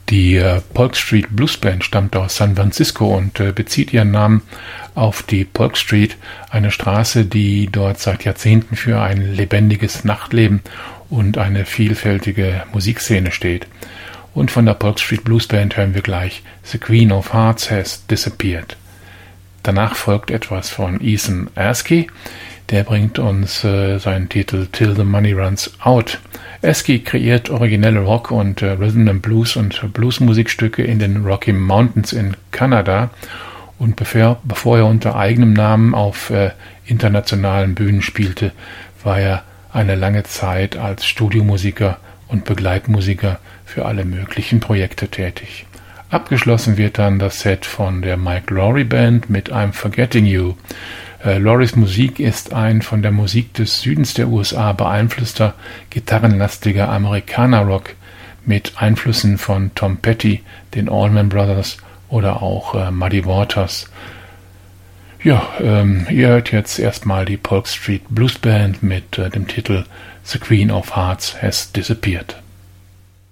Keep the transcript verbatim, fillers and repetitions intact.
Die äh, Polk Street Blues Band stammt aus San Francisco und äh, bezieht ihren Namen auf die Polk Street, eine Straße, die dort seit Jahrzehnten für ein lebendiges Nachtleben und eine vielfältige Musikszene steht. Und von der Polk Street Blues Band hören wir gleich The Queen of Hearts Has Disappeared. Danach folgt etwas von Ethan Askey, der bringt uns äh, seinen Titel Till the Money Runs Out. Askey kreiert originelle Rock- und äh, Rhythm and Blues und Bluesmusikstücke in den Rocky Mountains in Kanada und bevor, bevor er unter eigenem Namen auf äh, internationalen Bühnen spielte, war er eine lange Zeit als Studiomusiker und Begleitmusiker für alle möglichen Projekte tätig. Abgeschlossen wird dann das Set von der Mike Lowry Band mit I'm Forgetting You. Äh, Lowrys Musik ist ein von der Musik des Südens der U S A beeinflusster, gitarrenlastiger Amerikaner-Rock mit Einflüssen von Tom Petty, den Allman Brothers oder auch äh, Muddy Waters. Ja, ähm, ihr hört jetzt erstmal die Polk Street Blues Band mit äh, dem Titel The Queen of Hearts Has Disappeared.